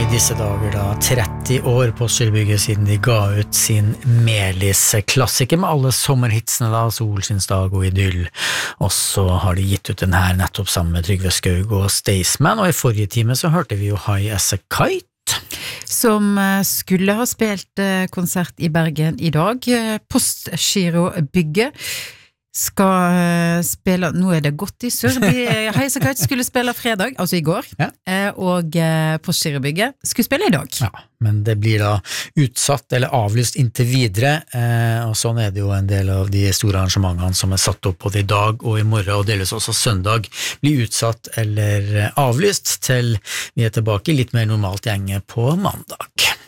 disse dager da 30 år på Postgirobygget siden de ga ut sin Melis-klassiker med alle sommerhitsene da, Solskinnsdag og Idyll, og så har de gitt ut den her nettopp sammen med Trygve Skaug og Staysman, og i forrige time så hørte vi jo High as a Kite, som skulle ha spilt konsert i Bergen i dag. Postgirobygget skal spille, nå det godt i surr, High as a Kite skulle spille fredag, altså i går, ja. Og Postgirobygget skulle spille i dag. Ja, men det blir da utsatt eller avlyst inntil videre, og sånn det jo en del av de store arrangementene som satt opp både i dag og i morgen, og delvis også søndag, blir utsatt eller avlyst til vi tilbake litt mer normalt gjenge på mandag.